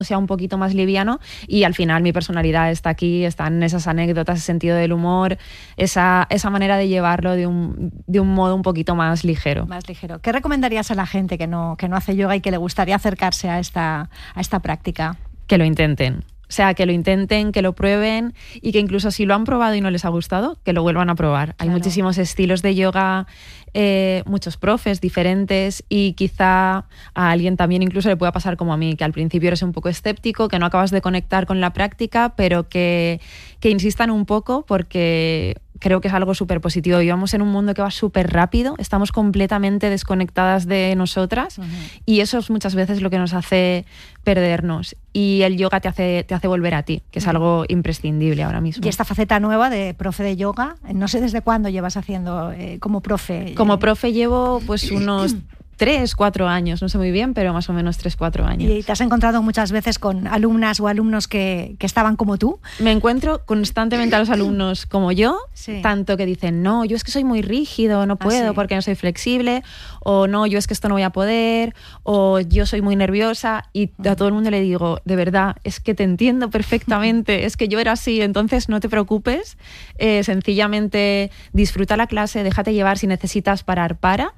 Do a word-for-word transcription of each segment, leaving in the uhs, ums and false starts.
sea un poquito más liviano, y al final mi personalidad está aquí, están esas anécdotas, ese sentido del humor, esa, esa manera de llevarlo de un, de un modo un poquito más ligero. Más ligero. ¿Qué recomendarías a la gente que no, que no hace yoga y que le gustaría acercarse a esta, a esta práctica? Que lo intenten. O sea, que lo intenten, que lo prueben, y que incluso si lo han probado y no les ha gustado, que lo vuelvan a probar. Claro. Hay muchísimos estilos de yoga, eh, muchos profes diferentes, y quizá a alguien también incluso le pueda pasar como a mí, que al principio eres un poco escéptico, que no acabas de conectar con la práctica, pero que, que insistan un poco, porque creo que es algo súper positivo. Vivimos en un mundo que va súper rápido, estamos completamente desconectadas de nosotras, uh-huh. y eso es muchas veces lo que nos hace perdernos. Y el yoga te hace, te hace volver a ti, que es uh-huh. algo imprescindible ahora mismo. Y esta faceta nueva de profe de yoga, no sé desde cuándo llevas haciendo eh, como profe. Como profe llevo pues unos tres, cuatro años, no sé muy bien, pero más o menos tres, cuatro años. ¿Y te has encontrado muchas veces con alumnas o alumnos que, que estaban como tú? Me encuentro constantemente a los alumnos como yo, sí. tanto que dicen, no, yo es que soy muy rígido, no puedo, ¿ah, sí? porque no soy flexible, o no, yo es que esto no voy a poder, o yo soy muy nerviosa, y a todo el mundo le digo, de verdad, es que te entiendo perfectamente, es que yo era así, entonces no te preocupes, eh, sencillamente disfruta la clase, déjate llevar, si necesitas parar, para.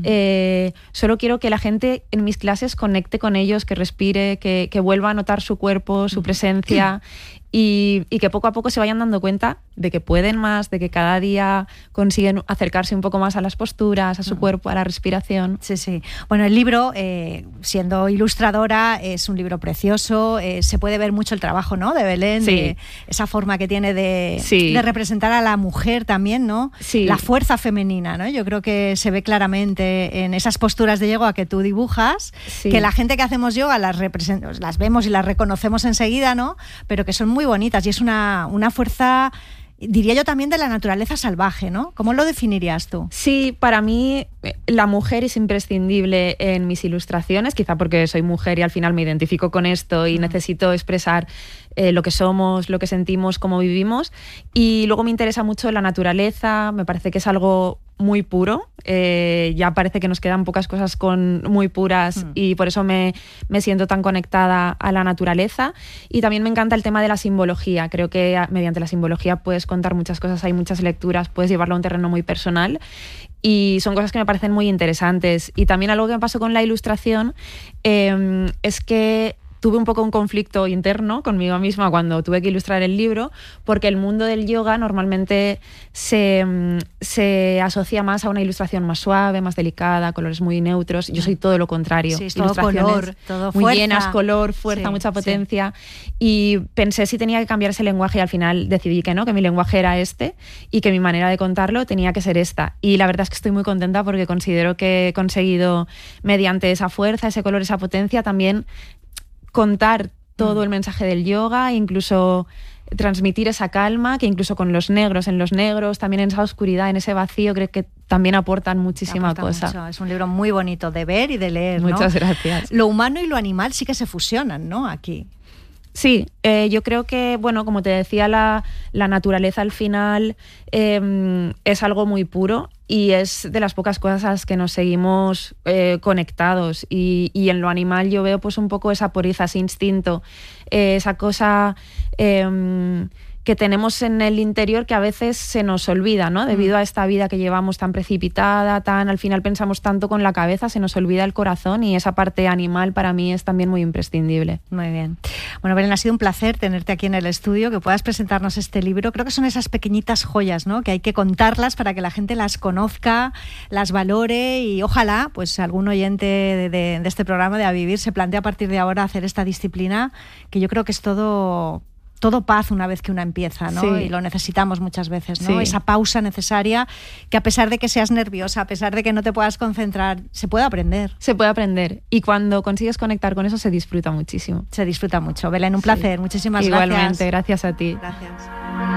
Eh, Solo quiero que la gente en mis clases conecte con ellos, que respire, que, que vuelva a notar su cuerpo, su presencia, y, y que poco a poco se vayan dando cuenta de que pueden más, de que cada día consiguen acercarse un poco más a las posturas, a su cuerpo, a la respiración. Sí, sí. Bueno, el libro, eh, siendo ilustradora, es un libro precioso, eh, se puede ver mucho el trabajo, ¿no?, de Belén, sí. de esa forma que tiene de, sí. de representar a la mujer también, ¿no? Sí. La fuerza femenina, ¿no? Yo creo que se ve claramente en esas posturas de yoga que tú dibujas, sí. que la gente que hacemos yoga las, represent- las vemos y las reconocemos enseguida, ¿no?, pero que son muy bonitas, y es una, una fuerza, diría yo, también de la naturaleza salvaje, ¿no? ¿Cómo lo definirías tú? Sí, para mí la mujer es imprescindible en mis ilustraciones, quizá porque soy mujer y al final me identifico con esto y mm. necesito expresar eh, lo que somos, lo que sentimos, cómo vivimos. Y luego me interesa mucho la naturaleza, me parece que es algo muy puro, eh, ya parece que nos quedan pocas cosas con muy puras mm. y por eso me, me siento tan conectada a la naturaleza. Y también me encanta el tema de la simbología, creo que mediante la simbología puedes contar muchas cosas, hay muchas lecturas, puedes llevarlo a un terreno muy personal, y son cosas que me parecen muy interesantes. Y también algo que me pasó con la ilustración eh, es que tuve un poco un conflicto interno conmigo misma cuando tuve que ilustrar el libro, porque el mundo del yoga normalmente se, se asocia más a una ilustración más suave, más delicada, colores muy neutros. Yo soy todo lo contrario. Sí, es todo color, todo muy fuerza. llenas, color, fuerza, sí, mucha potencia. Sí. Y pensé si tenía que cambiar ese lenguaje, y al final decidí que no, que mi lenguaje era este y que mi manera de contarlo tenía que ser esta. Y la verdad es que estoy muy contenta porque considero que he conseguido, mediante esa fuerza, ese color, esa potencia, también contar todo el mensaje del yoga, incluso transmitir esa calma, que incluso con los negros, en los negros, también en esa oscuridad, en ese vacío, creo que también aportan muchísima aporta cosa. Mucho. Es un libro muy bonito de ver y de leer, ¿no? Muchas gracias. Lo humano y lo animal sí que se fusionan, ¿no?, aquí. Sí, eh, yo creo que, bueno, como te decía, la, la naturaleza al final eh, es algo muy puro y es de las pocas cosas a las que nos seguimos eh, conectados, y, y en lo animal yo veo pues un poco esa pureza, ese instinto, eh, esa cosa eh, que tenemos en el interior que a veces se nos olvida, ¿no? Debido a esta vida que llevamos tan precipitada, tan al final pensamos tanto con la cabeza, se nos olvida el corazón, y esa parte animal para mí es también muy imprescindible. Muy bien. Bueno, Belén, ha sido un placer tenerte aquí en el estudio, que puedas presentarnos este libro. Creo que son esas pequeñitas joyas, ¿no?, que hay que contarlas para que la gente las conozca, las valore, y ojalá pues algún oyente de, de, de este programa de A Vivir se plantee a partir de ahora hacer esta disciplina, que yo creo que es todo... todo paz una vez que una empieza, ¿no? Sí. Y lo necesitamos muchas veces, ¿no? Sí. Esa pausa necesaria, que a pesar de que seas nerviosa, a pesar de que no te puedas concentrar, se puede aprender. Se puede aprender, y cuando consigues conectar con eso se disfruta muchísimo. Se disfruta mucho. Belén, un placer. Sí. Muchísimas Igualmente, gracias. gracias a ti. Gracias.